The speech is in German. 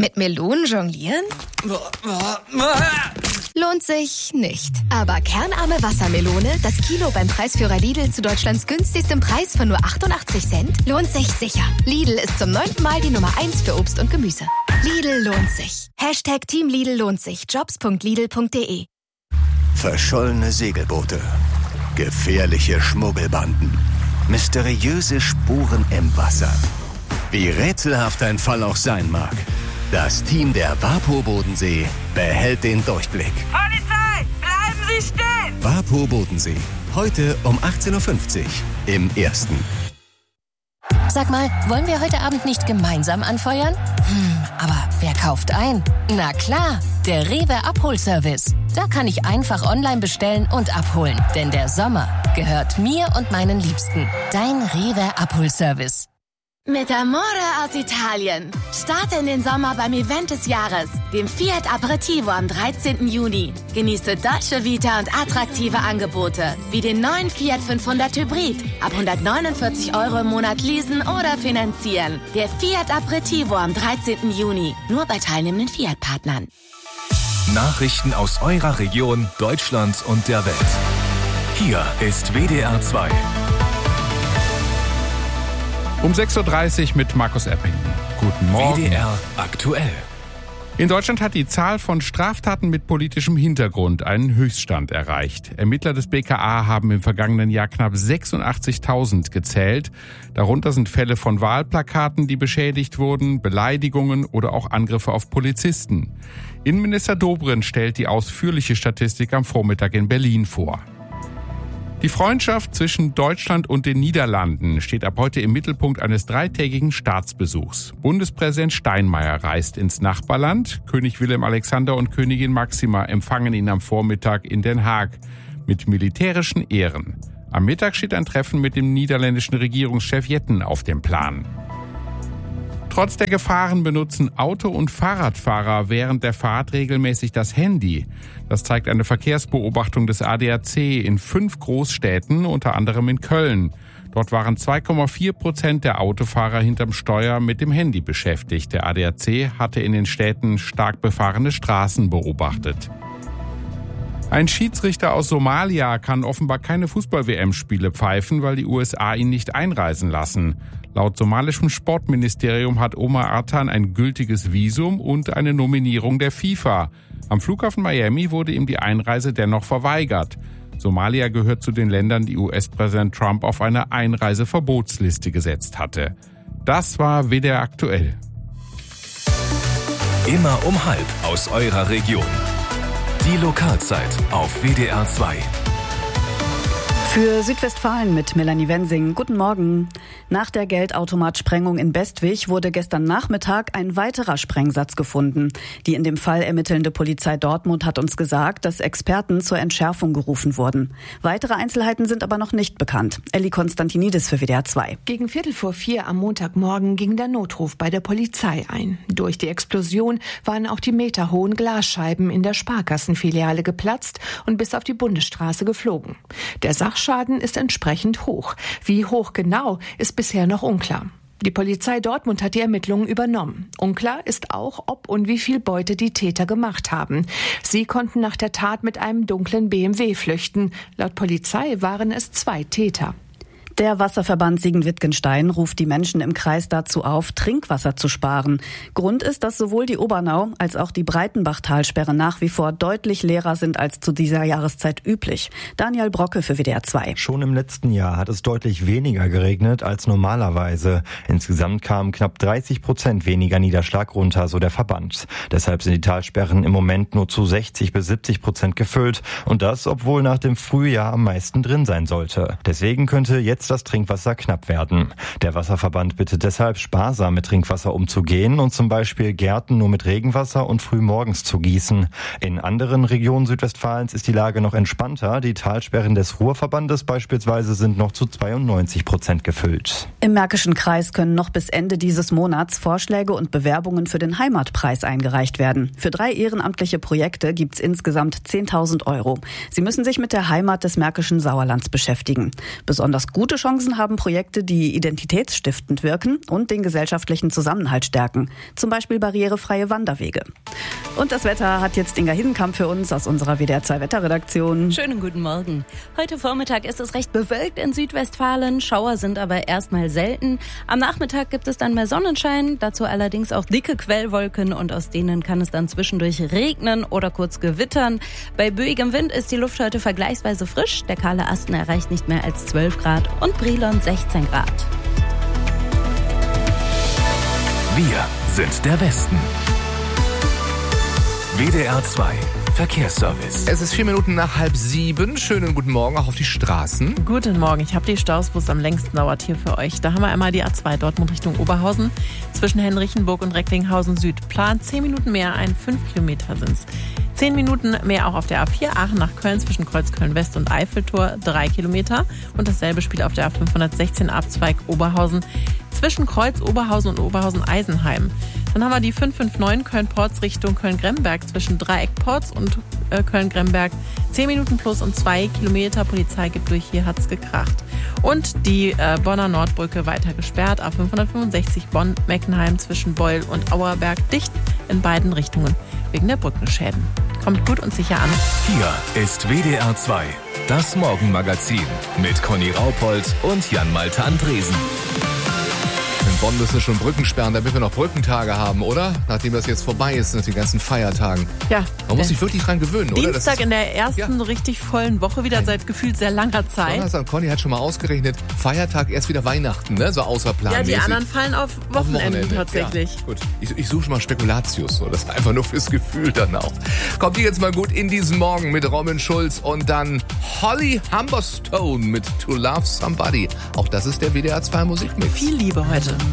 Mit Melonen jonglieren? Lohnt sich nicht. Aber kernarme Wassermelone, das Kilo beim Preisführer Lidl zu Deutschlands günstigstem Preis von nur 88 Cent, lohnt sich sicher. Lidl ist zum 9. Mal die Nummer 1 für Obst und Gemüse. Lidl lohnt sich. #Team Lidl lohnt sich. Jobs.lidl.de. Verschollene Segelboote. Gefährliche Schmuggelbanden. Mysteriöse Spuren im Wasser. Wie rätselhaft ein Fall auch sein mag. Das Team der WaPo Bodensee behält den Durchblick. Polizei, bleiben Sie stehen! WaPo Bodensee. Heute um 18.50 Uhr im Ersten. Sag mal, wollen wir heute Abend nicht gemeinsam anfeuern? Aber wer kauft ein? Na klar, der Rewe Abholservice. Da kann ich einfach online bestellen und abholen. Denn der Sommer gehört mir und meinen Liebsten. Dein Rewe Abholservice. Mit Amore aus Italien. Starte in den Sommer beim Event des Jahres, dem Fiat Aperitivo am 13. Juni. Genieße Dolce Vita und attraktive Angebote, wie den neuen Fiat 500 Hybrid. Ab 149 € im Monat leasen oder finanzieren. Der Fiat Aperitivo am 13. Juni. Nur bei teilnehmenden Fiat-Partnern. Nachrichten aus eurer Region, Deutschland und der Welt. Hier ist WDR 2. Um 6.30 Uhr mit Markus Epping. Guten Morgen. WDR aktuell. In Deutschland hat die Zahl von Straftaten mit politischem Hintergrund einen Höchststand erreicht. Ermittler des BKA haben im vergangenen Jahr knapp 86.000 gezählt. Darunter sind Fälle von Wahlplakaten, die beschädigt wurden, Beleidigungen oder auch Angriffe auf Polizisten. Innenminister Dobrindt stellt die ausführliche Statistik am Vormittag in Berlin vor. Die Freundschaft zwischen Deutschland und den Niederlanden steht ab heute im Mittelpunkt eines 3-tägigen Staatsbesuchs. Bundespräsident Steinmeier reist ins Nachbarland. König Willem Alexander und Königin Máxima empfangen ihn am Vormittag in Den Haag mit militärischen Ehren. Am Mittag steht ein Treffen mit dem niederländischen Regierungschef Jetten auf dem Plan. Trotz der Gefahren benutzen Auto- und Fahrradfahrer während der Fahrt regelmäßig das Handy. Das zeigt eine Verkehrsbeobachtung des ADAC in 5 Großstädten, unter anderem in Köln. Dort waren 2,4% der Autofahrer hinterm Steuer mit dem Handy beschäftigt. Der ADAC hatte in den Städten stark befahrene Straßen beobachtet. Ein Schiedsrichter aus Somalia kann offenbar keine Fußball-WM-Spiele pfeifen, weil die USA ihn nicht einreisen lassen. Laut somalischem Sportministerium hat Omar Artan ein gültiges Visum und eine Nominierung der FIFA. Am Flughafen Miami wurde ihm die Einreise dennoch verweigert. Somalia gehört zu den Ländern, die US-Präsident Trump auf eine Einreiseverbotsliste gesetzt hatte. Das war WDR aktuell. Immer um 12:30 aus eurer Region. Die Lokalzeit auf WDR 2. Für Südwestfalen mit Melanie Wensing. Guten Morgen. Nach der Geldautomatsprengung in Bestwig wurde gestern Nachmittag ein weiterer Sprengsatz gefunden. Die in dem Fall ermittelnde Polizei Dortmund hat uns gesagt, dass Experten zur Entschärfung gerufen wurden. Weitere Einzelheiten sind aber noch nicht bekannt. Elli Konstantinidis für WDR 2. Gegen 3:45 am Montagmorgen ging der Notruf bei der Polizei ein. Durch die Explosion waren auch die meterhohen Glasscheiben in der Sparkassenfiliale geplatzt und bis auf die Bundesstraße geflogen. Der Sachschaden ist entsprechend hoch. Wie hoch genau, ist bisher noch unklar. Die Polizei Dortmund hat die Ermittlungen übernommen. Unklar ist auch, ob und wie viel Beute die Täter gemacht haben. Sie konnten nach der Tat mit einem dunklen BMW flüchten. Laut Polizei waren es 2 Täter. Der Wasserverband Siegen-Wittgenstein ruft die Menschen im Kreis dazu auf, Trinkwasser zu sparen. Grund ist, dass sowohl die Obernau als auch die Breitenbach-Talsperre nach wie vor deutlich leerer sind als zu dieser Jahreszeit üblich. Daniel Brocke für WDR 2. Schon im letzten Jahr hat es deutlich weniger geregnet als normalerweise. Insgesamt kamen knapp 30% weniger Niederschlag runter, so der Verband. Deshalb sind die Talsperren im Moment nur zu 60-70% gefüllt. Und das, obwohl nach dem Frühjahr am meisten drin sein sollte. Deswegen könnte jetzt das Trinkwasser knapp werden. Der Wasserverband bittet deshalb, sparsam mit Trinkwasser umzugehen und zum Beispiel Gärten nur mit Regenwasser und frühmorgens zu gießen. In anderen Regionen Südwestfalens ist die Lage noch entspannter. Die Talsperren des Ruhrverbandes beispielsweise sind noch zu 92% gefüllt. Im Märkischen Kreis können noch bis Ende dieses Monats Vorschläge und Bewerbungen für den Heimatpreis eingereicht werden. Für 3 ehrenamtliche Projekte gibt's insgesamt 10.000 €. Sie müssen sich mit der Heimat des Märkischen Sauerlands beschäftigen. Besonders gut Gute Chancen haben Projekte, die identitätsstiftend wirken und den gesellschaftlichen Zusammenhalt stärken. Zum Beispiel barrierefreie Wanderwege. Und das Wetter hat jetzt Inga Hiddenkamp für uns aus unserer WDR 2 Wetterredaktion. Schönen guten Morgen. Heute Vormittag ist es recht bewölkt in Südwestfalen. Schauer sind aber erstmal selten. Am Nachmittag gibt es dann mehr Sonnenschein, dazu allerdings auch dicke Quellwolken und aus denen kann es dann zwischendurch regnen oder kurz gewittern. Bei böigem Wind ist die Luft heute vergleichsweise frisch. Der kahle Asten erreicht nicht mehr als 12 Grad und Brilon 16 Grad. Wir sind der Westen. WDR 2 Verkehrsservice. Es ist 4 Minuten nach 6:30. Schönen guten Morgen auch auf die Straßen. Guten Morgen. Ich habe die Staus, wo es am längsten dauert hier für euch. Da haben wir einmal die A2 Dortmund Richtung Oberhausen. Zwischen Henrichenburg und Recklinghausen Süd. Plan 10 Minuten mehr, 5 Kilometer sind's. 10 Minuten mehr auch auf der A4 Aachen nach Köln zwischen Kreuzköln West und Eiffeltor 3 Kilometer. Und dasselbe spielt auf der A516 Abzweig Oberhausen zwischen Kreuz Oberhausen und Oberhausen-Eisenheim. Dann haben wir die 559 Köln-Porz Richtung Köln-Gremberg zwischen Dreieck-Porz und Köln-Gremberg. 10 Minuten plus und 2 Kilometer. Polizei gibt durch, hier hat's gekracht. Und die Bonner Nordbrücke weiter gesperrt. A565 Bonn-Meckenheim zwischen Beul und Auerberg dicht in beiden Richtungen wegen der Brückenschäden. Kommt gut und sicher an. Hier ist WDR 2, das Morgenmagazin mit Conny Raupold und Jan-Malte Andresen. In Bonn müssen wir schon Brücken sperren, damit wir noch Brückentage haben, oder? Nachdem das jetzt vorbei ist mit den ganzen Feiertagen. Ja. Man muss sich wirklich dran gewöhnen, oder? Dienstag in der ersten richtig vollen Woche wieder seit gefühlt sehr langer Zeit. Donnerstag, Conny hat schon mal ausgerechnet, Feiertag erst wieder Weihnachten, ne? So außerplanmäßig. Ja, die anderen fallen auf Wochenende tatsächlich. Ja, gut. Ich suche schon mal Spekulatius, so. Das ist einfach nur fürs Gefühl dann auch. Kommt ihr jetzt mal gut in diesen Morgen mit Robin Schulz und dann Holly Humberstone mit To Love Somebody. Auch das ist der WDR 2 Musikmix. Viel Liebe heute.